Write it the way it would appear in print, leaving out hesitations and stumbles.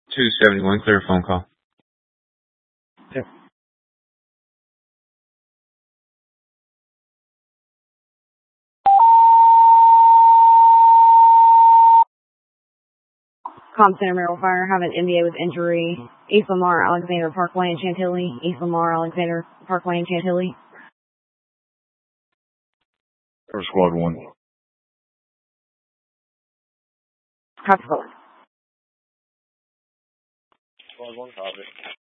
271, clear phone call. Yep. Com Center Merrill Fire have an MBA with injury. East Lamar, Alexander Parkway, and Chantilly. East Lamar, Alexander Parkway, and Chantilly. Or Squad 1. Copy. Squad 1, copy.